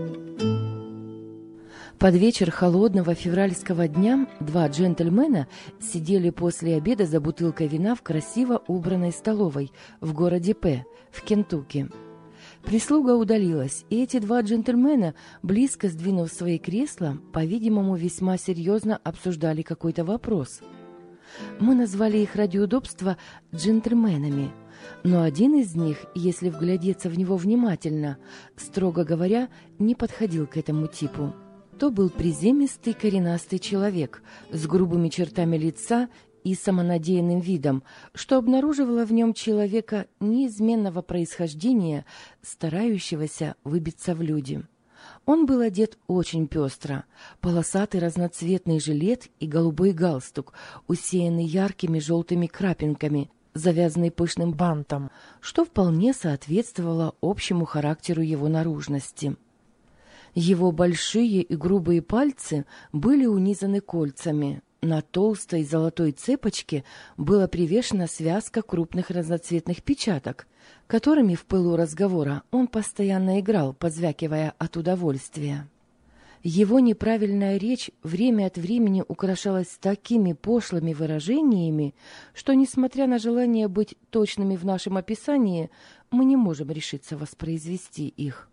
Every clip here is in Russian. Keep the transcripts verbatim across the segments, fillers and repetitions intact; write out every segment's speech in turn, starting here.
Под вечер холодного февральского дня два джентльмена сидели после обеда за бутылкой вина в красиво убранной столовой в городе П, в Кентукки. Прислуга удалилась, и эти два джентльмена, близко сдвинув свои кресла, по-видимому, весьма серьезно обсуждали какой-то вопрос. Мы назвали их ради удобства джентльменами, но один из них, если вглядеться в него внимательно, строго говоря, не подходил к этому типу. То был приземистый коренастый человек с грубыми чертами лица и самонадеянным видом, что обнаруживало в нем человека неизменного происхождения, старающегося выбиться в люди. Он был одет очень пестро: полосатый разноцветный жилет и голубой галстук, усеянный яркими желтыми крапинками, завязанный пышным бантом, что вполне соответствовало общему характеру его наружности. Его большие и грубые пальцы были унизаны кольцами. На толстой золотой цепочке была привешена связка крупных разноцветных печаток, которыми в пылу разговора он постоянно играл, позвякивая от удовольствия. Его неправильная речь время от времени украшалась такими пошлыми выражениями, что, несмотря на желание быть точными в нашем описании, мы не можем решиться воспроизвести их.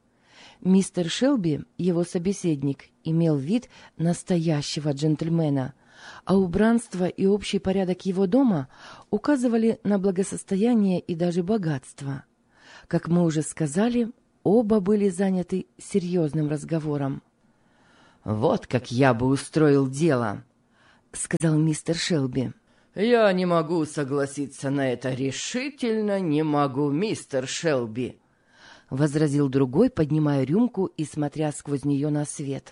Мистер Шелби, его собеседник, имел вид настоящего джентльмена, а убранство и общий порядок его дома указывали на благосостояние и даже богатство. Как мы уже сказали, оба были заняты серьезным разговором. «Вот как я бы устроил дело», — сказал мистер Шелби. «Я не могу согласиться на это, решительно не могу, мистер Шелби», — возразил другой, поднимая рюмку и смотря сквозь нее на свет.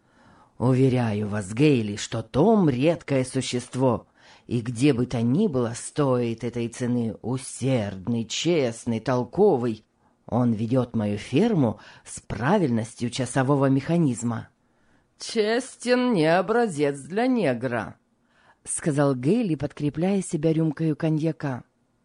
«Уверяю вас, Гейли, что Том — редкое существо, и где бы то ни было стоит этой цены. Усердный, честный, толковый. Он ведет мою ферму с правильностью часового механизма». «Честен не образец для негра», — сказал Гейли, подкрепляя себя рюмкою коньяка.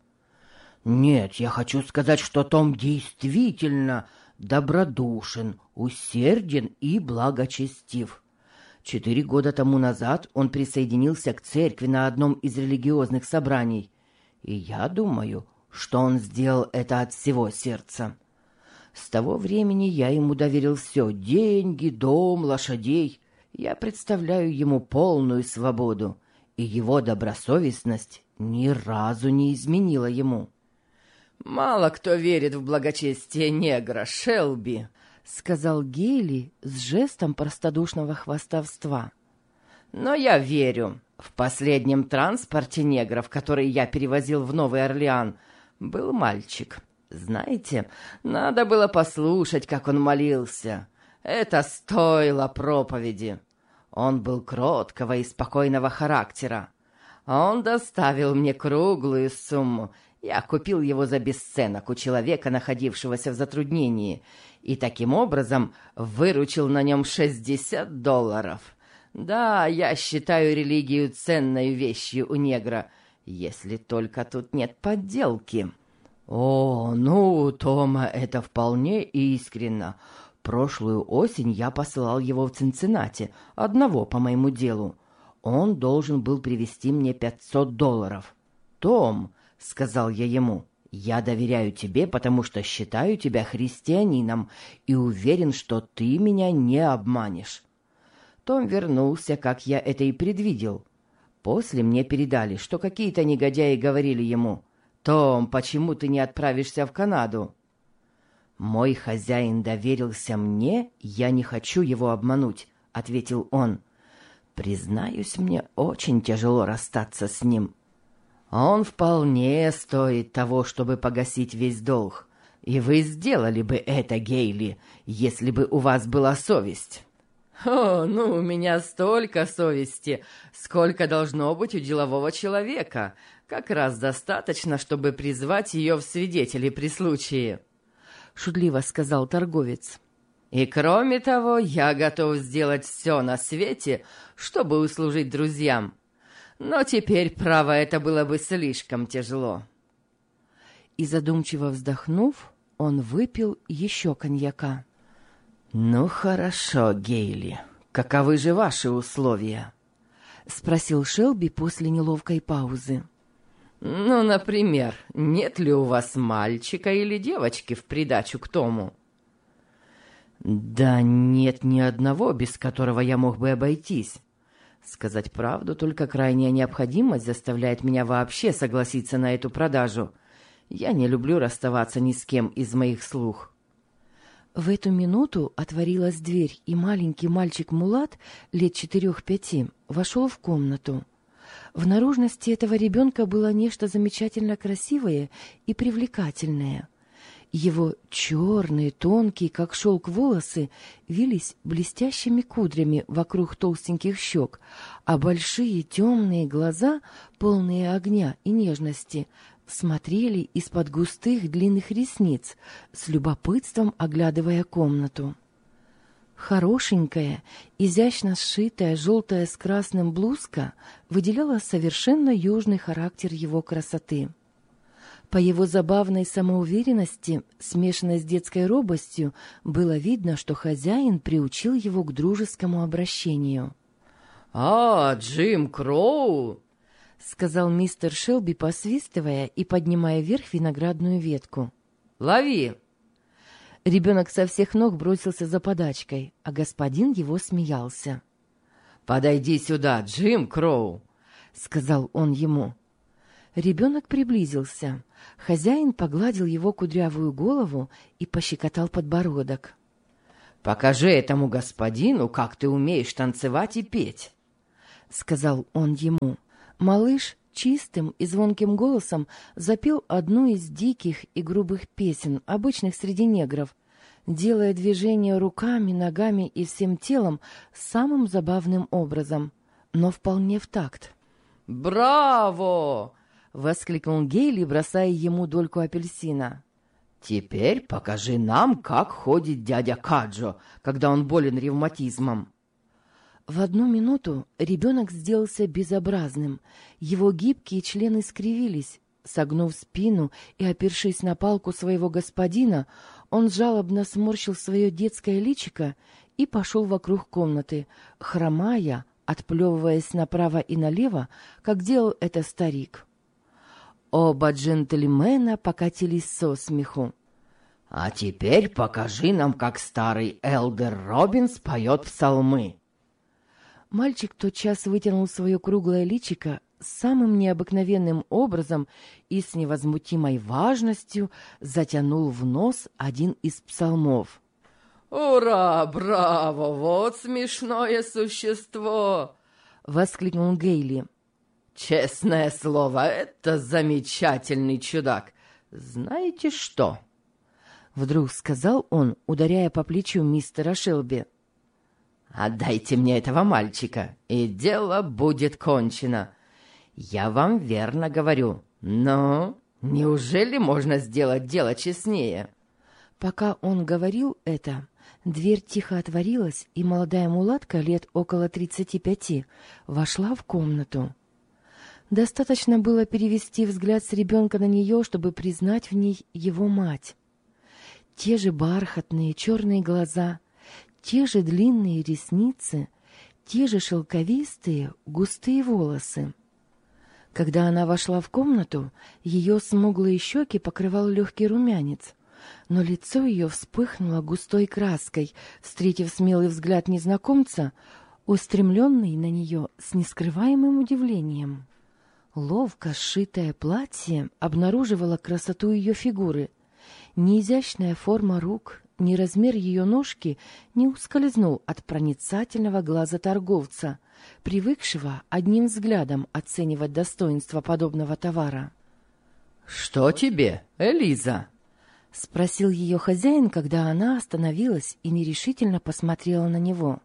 «Нет, я хочу сказать, что Том действительно добродушен, усерден и благочестив. Четыре года тому назад он присоединился к церкви на одном из религиозных собраний, и я думаю, что он сделал это от всего сердца. С того времени я ему доверил все — деньги, дом, лошадей. Я представляю ему полную свободу, и его добросовестность ни разу не изменила ему». «Мало кто верит в благочестие негра, Шелби», — сказал Гейли с жестом простодушного хвастовства. «Но я верю. В последнем транспорте негров, который я перевозил в Новый Орлеан, был мальчик. Знаете, надо было послушать, как он молился. Это стоило проповеди. Он был кроткого и спокойного характера. Он доставил мне круглую сумму. Я купил его за бесценок у человека, находившегося в затруднении, и таким образом выручил на нем шестьдесят долларов. Да, я считаю религию ценной вещью у негра, если только тут нет подделки». «О, ну, у Тома это вполне искренно. Прошлую осень я посылал его в Цинциннати, одного по моему делу. Он должен был привезти мне пятьсот долларов. Том, — сказал я ему, — я доверяю тебе, потому что считаю тебя христианином и уверен, что ты меня не обманешь». Том вернулся, как я это и предвидел. После мне передали, что какие-то негодяи говорили ему: «Том, почему ты не отправишься в Канаду?» «Мой хозяин доверился мне, я не хочу его обмануть», — ответил он. «Признаюсь, мне очень тяжело расстаться с ним. Он вполне стоит того, чтобы погасить весь долг. И вы сделали бы это, Гейли, если бы у вас была совесть». «О, ну, у меня столько совести, сколько должно быть у делового человека. Как раз достаточно, чтобы призвать ее в свидетели при случае», — шутливо сказал торговец. «И кроме того, я готов сделать все на свете, чтобы услужить друзьям. Но теперь, право, это было бы слишком тяжело». И задумчиво вздохнув, он выпил еще коньяка. «Ну хорошо, Гейли, каковы же ваши условия?» — спросил Шелби после неловкой паузы. «Ну, например, нет ли у вас мальчика или девочки в придачу к тому?» «Да нет ни одного, без которого я мог бы обойтись. Сказать правду, только крайняя необходимость заставляет меня вообще согласиться на эту продажу. Я не люблю расставаться ни с кем из моих слуг». В эту минуту отворилась дверь, и маленький мальчик-мулат лет четырех-пяти вошел в комнату. В наружности этого ребенка было нечто замечательно красивое и привлекательное. Его черные, тонкие, как шелк, волосы вились блестящими кудрями вокруг толстеньких щек, а большие темные глаза, полные огня и нежности, смотрели из-под густых длинных ресниц, с любопытством оглядывая комнату. Хорошенькая, изящно сшитая желтая с красным блузка выделяла совершенно южный характер его красоты. По его забавной самоуверенности, смешанной с детской робостью, было видно, что хозяин приучил его к дружескому обращению. «А, Джим Кроу!» — сказал мистер Шелби, посвистывая и поднимая вверх виноградную ветку. «Лови!» Ребенок со всех ног бросился за подачкой, а господин его смеялся. «Подойди сюда, Джим Кроу!» — сказал он ему. Ребенок приблизился. Хозяин погладил его кудрявую голову и пощекотал подбородок. «Покажи этому господину, как ты умеешь танцевать и петь!» — сказал он ему. Малыш чистым и звонким голосом запел одну из диких и грубых песен, обычных среди негров, делая движения руками, ногами и всем телом самым забавным образом, но вполне в такт. «Браво!» — воскликнул Гейли, бросая ему дольку апельсина. «Теперь покажи нам, как ходит дядя Каджо, когда он болен ревматизмом». В одну минуту ребенок сделался безобразным. Его гибкие члены скривились. Согнув спину и опершись на палку своего господина, он жалобно сморщил свое детское личико и пошел вокруг комнаты, хромая, отплевываясь направо и налево, как делал это старик. Оба джентльмена покатились со смеху. «А теперь покажи нам, как старый Элдер Робинс поет псалмы». Мальчик тотчас вытянул свое круглое личико самым необыкновенным образом и с невозмутимой важностью затянул в нос один из псалмов. «Ура! Браво! Вот смешное существо!» — воскликнул Гейли. «Честное слово, это замечательный чудак. Знаете что?» — вдруг сказал он, ударяя по плечу мистера Шелби. «Отдайте мне этого мальчика, и дело будет кончено. Я вам верно говорю. Но неужели можно сделать дело честнее?» Пока он говорил это, дверь тихо отворилась, и молодая мулатка лет около тридцати пяти вошла в комнату. Достаточно было перевести взгляд с ребенка на нее, чтобы признать в ней его мать. Те же бархатные черные глаза, те же длинные ресницы, те же шелковистые густые волосы. Когда она вошла в комнату, ее смуглые щеки покрывал легкий румянец, но лицо ее вспыхнуло густой краской, встретив смелый взгляд незнакомца, устремленный на нее с нескрываемым удивлением. Ловко сшитое платье обнаруживало красоту ее фигуры. Ни изящная форма рук, ни размер ее ножки не ускользнул от проницательного глаза торговца, привыкшего одним взглядом оценивать достоинство подобного товара. «Что тебе, Элиза?» — спросил ее хозяин, когда она остановилась и нерешительно посмотрела на него.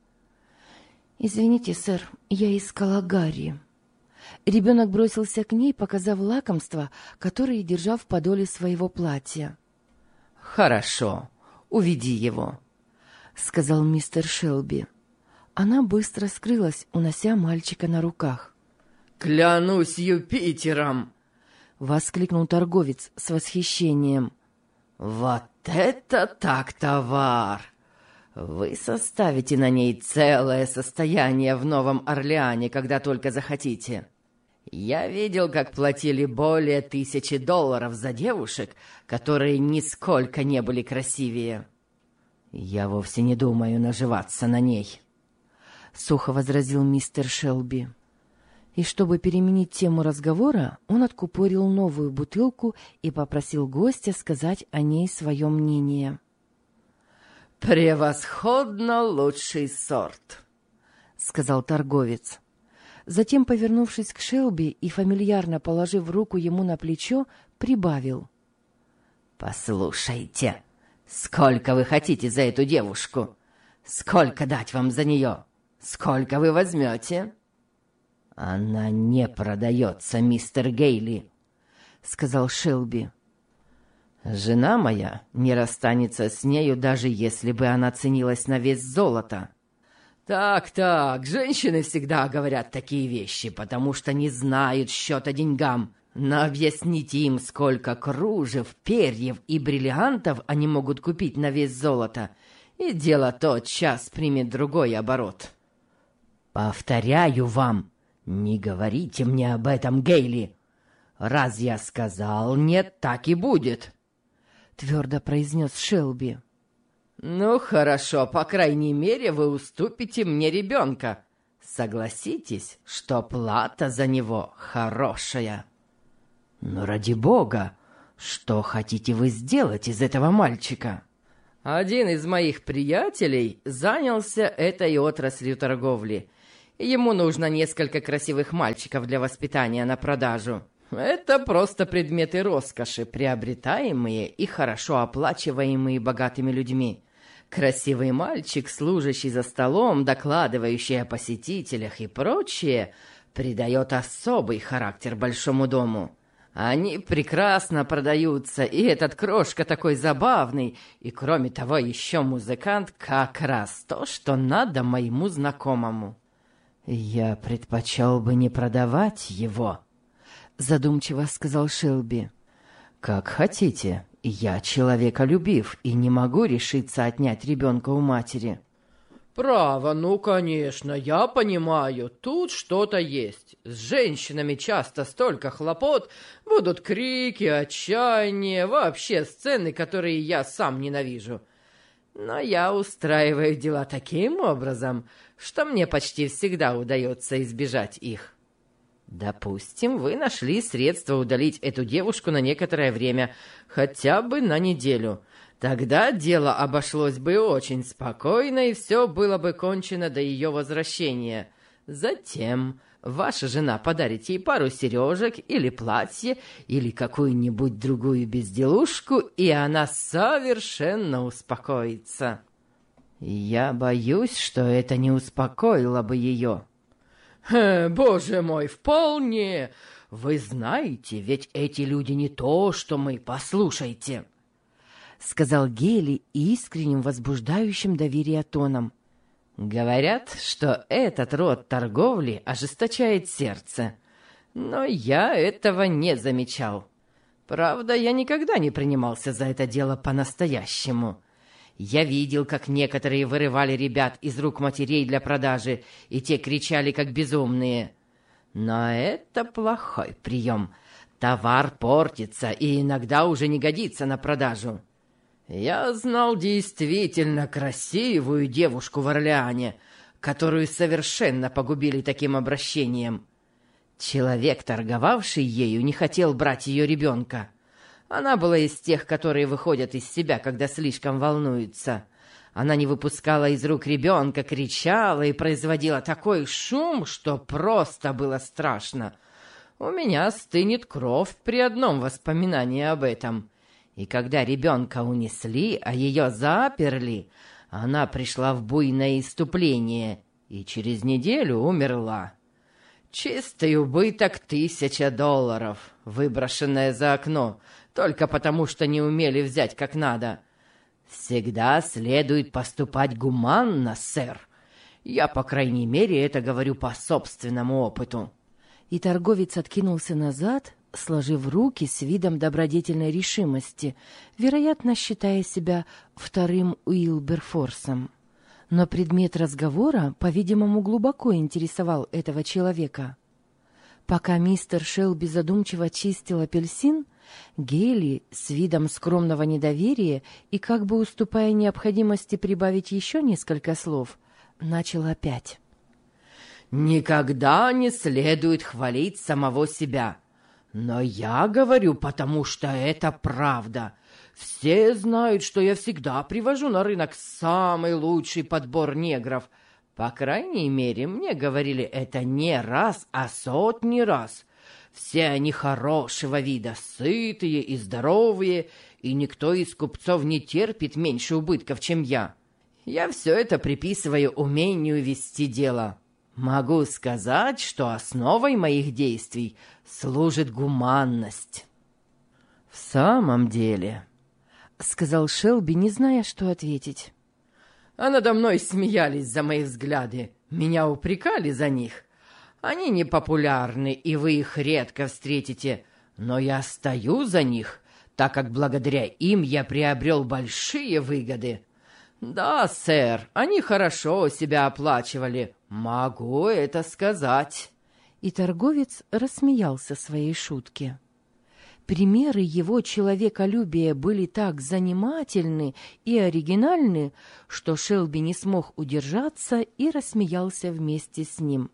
«Извините, сэр, я искала Гарри». Ребенок бросился к ней, показав лакомство, которое держал в подоле своего платья. «Хорошо, уведи его», — сказал мистер Шелби. Она быстро скрылась, унося мальчика на руках. «Клянусь Юпитером!» — воскликнул торговец с восхищением. «Вот это так товар! Вы составите на ней целое состояние в Новом Орлеане, когда только захотите. Я видел, как платили более тысячи долларов за девушек, которые нисколько не были красивее. Я вовсе не думаю наживаться на ней, — сухо возразил мистер Шелби. И чтобы переменить тему разговора, он откупорил новую бутылку и попросил гостя сказать о ней свое мнение. «Превосходно лучший сорт», — сказал торговец. Затем, повернувшись к Шелби и фамильярно положив руку ему на плечо, прибавил. «Послушайте, сколько вы хотите за эту девушку? Сколько дать вам за нее? Сколько вы возьмете?» «Она не продается, мистер Гейли», — сказал Шелби. «Жена моя не расстанется с нею, даже если бы она ценилась на вес золота». «Так-так, женщины всегда говорят такие вещи, потому что не знают счета деньгам. Но объясните им, сколько кружев, перьев и бриллиантов они могут купить на вес золота, и дело тотчас примет другой оборот». «Повторяю вам, не говорите мне об этом, Гейли. Раз я сказал нет, так и будет», — твердо произнес Шелби. «Ну, хорошо, по крайней мере, вы уступите мне ребенка. Согласитесь, что плата за него хорошая». «Но ради бога, что хотите вы сделать из этого мальчика?» «Один из моих приятелей занялся этой отраслью торговли. Ему нужно несколько красивых мальчиков для воспитания на продажу. Это просто предметы роскоши, приобретаемые и хорошо оплачиваемые богатыми людьми. Красивый мальчик, служащий за столом, докладывающий о посетителях и прочее, придает особый характер большому дому. Они прекрасно продаются, и этот крошка такой забавный, и кроме того еще музыкант, как раз то, что надо моему знакомому». «Я предпочел бы не продавать его», — задумчиво сказал Шелби. «Как хотите, я человеколюбив и не могу решиться отнять ребенка у матери». «Право, ну, конечно, я понимаю, тут что-то есть. С женщинами часто столько хлопот, будут крики, отчаяние, вообще сцены, которые я сам ненавижу. Но я устраиваю дела таким образом, что мне почти всегда удается избежать их. Допустим, вы нашли средства удалить эту девушку на некоторое время, хотя бы на неделю. Тогда дело обошлось бы очень спокойно, и все было бы кончено до ее возвращения. Затем ваша жена подарит ей пару сережек или платье, или какую-нибудь другую безделушку, и она совершенно успокоится». «Я боюсь, что это не успокоило бы ее». Э, «Боже мой, вполне! Вы знаете, ведь эти люди не то, что мы, послушайте», — сказал Гейли искренним, возбуждающим доверие тоном. «Говорят, что этот род торговли ожесточает сердце, но я этого не замечал. Правда, я никогда не принимался за это дело по-настоящему. Я видел, как некоторые вырывали ребят из рук матерей для продажи, и те кричали, как безумные. Но это плохой прием. Товар портится и иногда уже не годится на продажу. Я знал действительно красивую девушку в Орлеане, которую совершенно погубили таким обращением. Человек, торговавший ею, не хотел брать ее ребенка. Она была из тех, которые выходят из себя, когда слишком волнуются. Она не выпускала из рук ребенка, кричала и производила такой шум, что просто было страшно. У меня стынет кровь при одном воспоминании об этом. И когда ребенка унесли, а ее заперли, она пришла в буйное исступление и через неделю умерла. Чистый убыток тысяча долларов, выброшенная за окно, только потому, что не умели взять как надо. Всегда следует поступать гуманно, сэр. Я, по крайней мере, это говорю по собственному опыту». И торговец откинулся назад, сложив руки с видом добродетельной решимости, вероятно, считая себя вторым Уилберфорсом. Но предмет разговора, по-видимому, глубоко интересовал этого человека. Пока мистер Шелби задумчиво чистил апельсин, Гейли с видом скромного недоверия и как бы уступая необходимости прибавить еще несколько слов, начал опять. «Никогда не следует хвалить самого себя. Но я говорю, потому что это правда. Все знают, что я всегда привожу на рынок самый лучший подбор негров. По крайней мере, мне говорили это не раз, а сотни раз. Все они хорошего вида, сытые и здоровые, и никто из купцов не терпит меньше убытков, чем я. Я все это приписываю умению вести дело. Могу сказать, что основой моих действий служит гуманность». «В самом деле», — сказал Шелби, не зная, что ответить. «А надо мной смеялись за мои взгляды, меня упрекали за них. Они непопулярны, и вы их редко встретите, но я стою за них, так как благодаря им я приобрел большие выгоды. Да, сэр, они хорошо себя оплачивали, могу это сказать». И торговец рассмеялся своей шутке. Примеры его человеколюбия были так занимательны и оригинальны, что Шелби не смог удержаться и рассмеялся вместе с ним.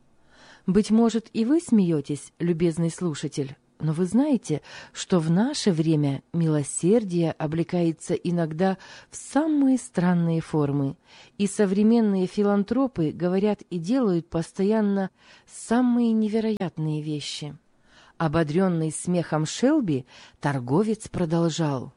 Быть может, и вы смеетесь, любезный слушатель, но вы знаете, что в наше время милосердие облекается иногда в самые странные формы, и современные филантропы говорят и делают постоянно самые невероятные вещи. Ободренный смехом Шелби, торговец продолжал.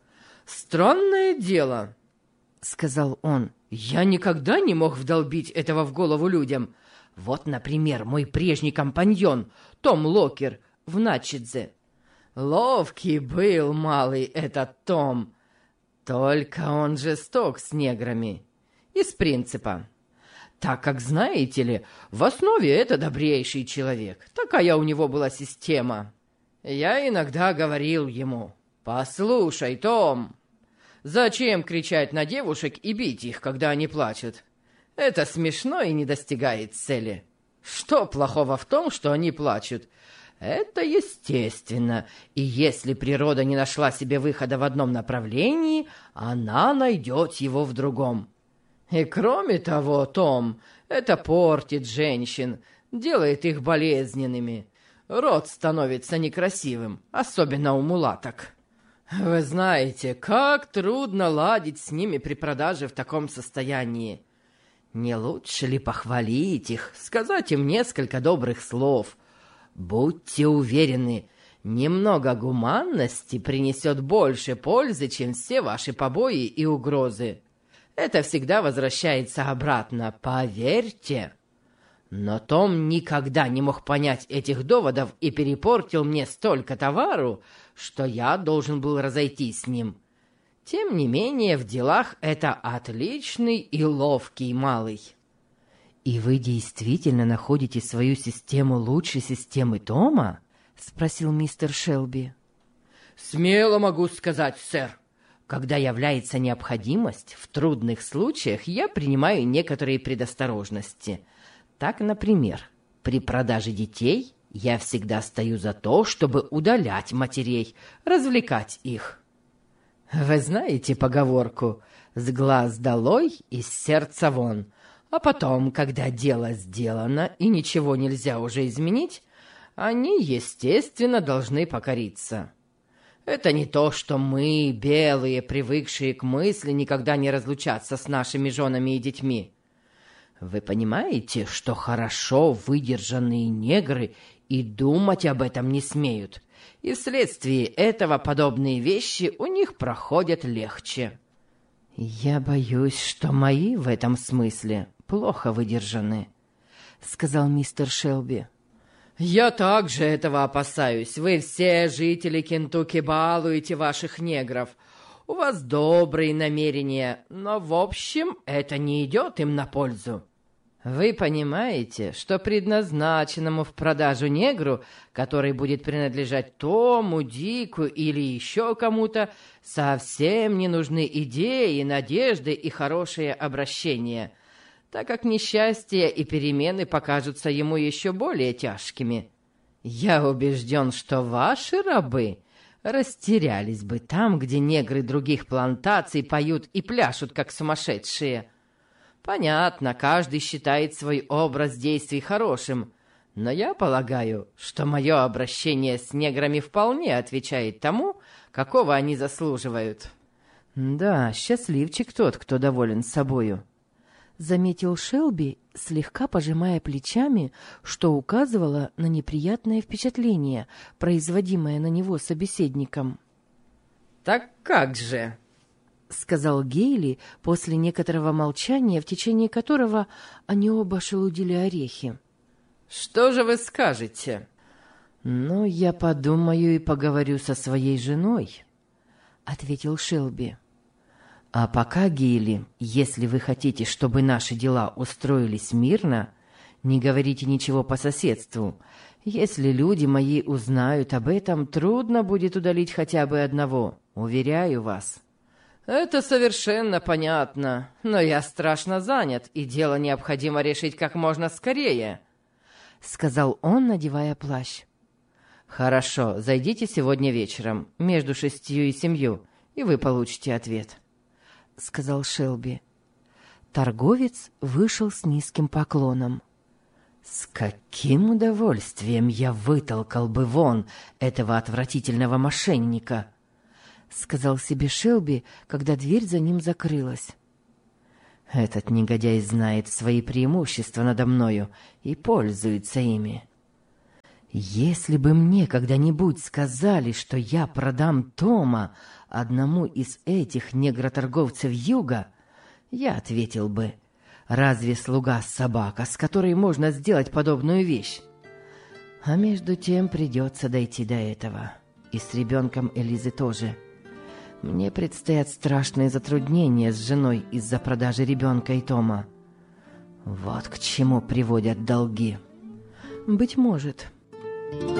«Странное дело», — сказал он, — «я никогда не мог вдолбить этого в голову людям. Вот, например, мой прежний компаньон, Том Локер, в Натчидзе. Ловкий был малый этот Том, только он жесток с неграми, из принципа. Так как, знаете ли, в основе это добрейший человек, такая у него была система. Я иногда говорил ему: «Послушай, Том, зачем кричать на девушек и бить их, когда они плачут? Это смешно и не достигает цели. Что плохого в том, что они плачут? Это естественно, и если природа не нашла себе выхода в одном направлении, она найдет его в другом. И кроме того, Том, это портит женщин, делает их болезненными. Рот становится некрасивым, особенно у мулаток. Вы знаете, как трудно ладить с ними при продаже в таком состоянии. Не лучше ли похвалить их, сказать им несколько добрых слов? Будьте уверены, немного гуманности принесет больше пользы, чем все ваши побои и угрозы. Это всегда возвращается обратно, поверьте». Но Том никогда не мог понять этих доводов и перепортил мне столько товару, что я должен был разойтись с ним. Тем не менее, в делах это отличный и ловкий малый. «И вы действительно находите свою систему лучше системы Тома?» — спросил мистер Шелби. «Смело могу сказать, сэр. Когда является необходимость, в трудных случаях я принимаю некоторые предосторожности. Так, например, при продаже детей я всегда стою за то, чтобы удалять матерей, развлекать их. Вы знаете поговорку «с глаз долой, из сердца вон», а потом, когда дело сделано и ничего нельзя уже изменить, они, естественно, должны покориться. Это не то, что мы, белые, привыкшие к мысли никогда не разлучаться с нашими женами и детьми. Вы понимаете, что хорошо выдержанные негры и думать об этом не смеют, и вследствие этого подобные вещи у них проходят легче. «Я боюсь, что мои в этом смысле плохо выдержаны», — сказал мистер Шелби. «Я также этого опасаюсь. Вы все, жители Кентукки, балуете ваших негров. У вас добрые намерения, но в общем это не идет им на пользу. Вы понимаете, что предназначенному в продажу негру, который будет принадлежать Тому, Дику или еще кому-то, совсем не нужны идеи, надежды и хорошее обращение, так как несчастья и перемены покажутся ему еще более тяжкими. Я убежден, что ваши рабы растерялись бы там, где негры других плантаций поют и пляшут, как сумасшедшие. Понятно, каждый считает свой образ действий хорошим, но я полагаю, что мое обращение с неграми вполне отвечает тому, какого они заслуживают. Да, счастливчик тот, кто доволен собою, — заметил Шелби, слегка пожимая плечами, что указывало на неприятное впечатление, производимое на него собеседником. «Так как же?» — сказал Гейли после некоторого молчания, в течение которого они оба шелудили орехи. «Что же вы скажете?» «Ну, я подумаю и поговорю со своей женой», — ответил Шелби. «А пока, Гейли, если вы хотите, чтобы наши дела устроились мирно, не говорите ничего по соседству. Если люди мои узнают об этом, трудно будет удалить хотя бы одного, уверяю вас». «Это совершенно понятно, но я страшно занят, и дело необходимо решить как можно скорее», — сказал он, надевая плащ. «Хорошо, зайдите сегодня вечером, между шестью и семью, и вы получите ответ», — сказал Шелби. Торговец вышел с низким поклоном. «С каким удовольствием я вытолкал бы вон этого отвратительного мошенника!» — сказал себе Шелби, когда дверь за ним закрылась. «Этот негодяй знает свои преимущества надо мною и пользуется ими. Если бы мне когда-нибудь сказали, что я продам Тома одному из этих негроторговцев юга, я ответил бы: разве слуга собака, с которой можно сделать подобную вещь? А между тем придется дойти до этого. И с ребенком Элизы тоже. Мне предстоят страшные затруднения с женой из-за продажи ребенка и Тома. Вот к чему приводят долги». «Быть может».